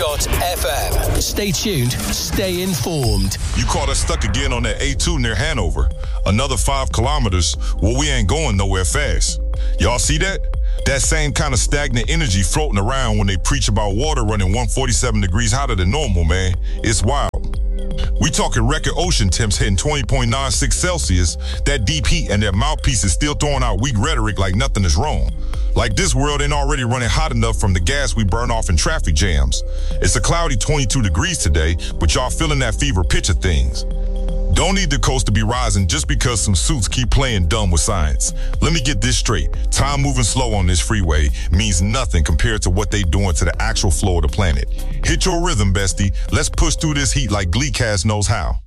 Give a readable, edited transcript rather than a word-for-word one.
B.FM. Stay tuned, stay informed. You caught us stuck again on that A2 near Hanover. Another 5 kilometers. Well, we ain't going nowhere fast. Y'all see that? That same kind of stagnant energy floating around when they preach about water running 147 degrees hotter than normal, man. It's wild. We talking record ocean temps hitting 20.96 Celsius. That deep heat and their mouthpiece is still throwing out weak rhetoric like nothing is wrong. Like this world ain't already running hot enough from the gas we burn off in traffic jams. It's a cloudy 22 degrees today, but y'all feeling that fever pitch of things. Don't need the coast to be rising just because some suits keep playing dumb with science. Let me get this straight. Time moving slow on this freeway means nothing compared to what they doing to the actual flow of the planet. Hit your rhythm, bestie. Let's push through this heat like Gleecast knows how.